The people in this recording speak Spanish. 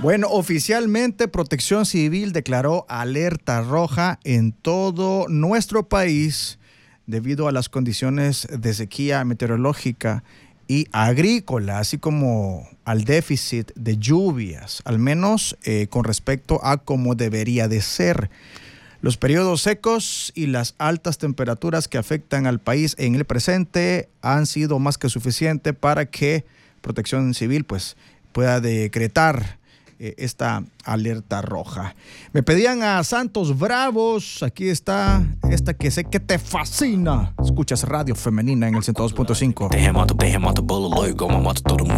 Bueno, oficialmente Protección Civil declaró alerta roja en todo nuestro país debido a las condiciones de sequía meteorológica y agrícola, así como al déficit de lluvias, al menos con respecto a cómo debería de ser. Los periodos secos y las altas temperaturas que afectan al país en el presente han sido más que suficiente para que Protección Civil pues, pueda decretar esta alerta roja. Me pedían a Santos Bravos. Aquí está esta que sé que te fascina. Escuchas Radio Femenina en el 102.5.